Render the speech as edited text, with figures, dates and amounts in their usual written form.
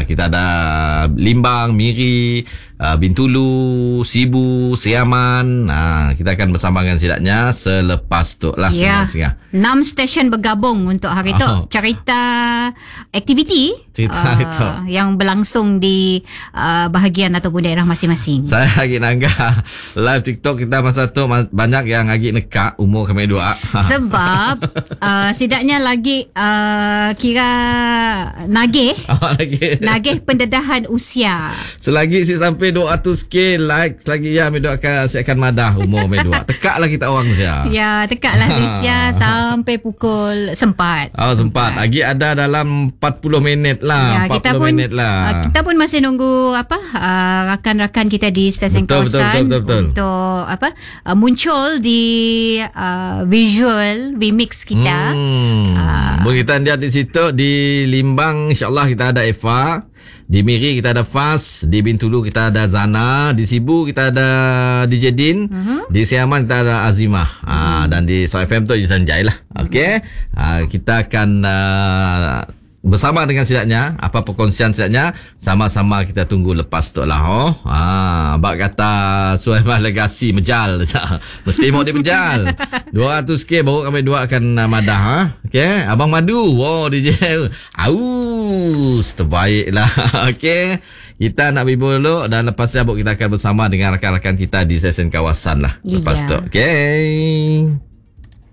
Kita ada Limbang, Miri, Bintulu, Sibu, Siaman. Kita akan bersambangkan sidaknya selepas tu lah. 6 stesen bergabung untuk hari tu. Cerita aktiviti yang berlangsung di bahagian ataupun daerah masing-masing. Saya lagi nanggah live TikTok kita masa tu banyak yang lagi nekak umur kami dua. Sebab sidaknya lagi kira nagih pendedahan usia. Selagi si sampai 200k like, selagi ya kami doakan saya akan madah umur kami dua. Tekaklah kita orang sia. Ya, tekaklah sia sampai pukul sempat. Sempat. Lagi ada dalam 40 minit lah. Ya, kita pun masih nunggu rakan-rakan kita di stesen kawasan untuk muncul di visual remix kita. Kita lihat di situ di Limbang insya-Allah kita ada Eva, di Miri kita ada Fas, di Bintulu kita ada Zana, di Sibu kita ada DJ Din, di Siaman kita ada Azimah, dan di So FM tu Yusan Jai lah. Okey. Kita akan bersama dengan sidaknya, apa perkongsian sidaknya, sama-sama kita tunggu lepas tu lah. Bak kata Suhaimah Legasi mejal. Mesti mau dipejal. 200k baru kami dua akan madah. Okey, Abang Madu. DJ. Terbaik lah. Okey. Kita nak bibur dulu dan lepas tu kita akan bersama dengan rakan-rakan kita di sesen kawasan lah. Lepas tu. Okey.